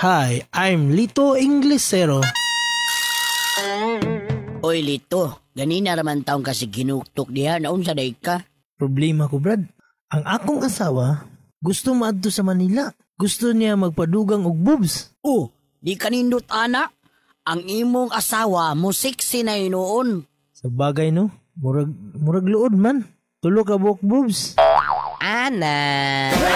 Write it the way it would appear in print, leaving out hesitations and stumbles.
Hi, I'm Lito Inglesero. Oy, Lito. Ganina raman taong kasi ginuktok diha. Naunsa day ka? Problema ko, Brad. Ang akong asawa, gusto maadto sa Manila. Gusto niya magpadugang og boobs. Oh, di kanindot ana. Ang imong asawa mo sexy na noon. Sa bagay, no? Murag luod man. Tulo ka buhok boobs. Ana.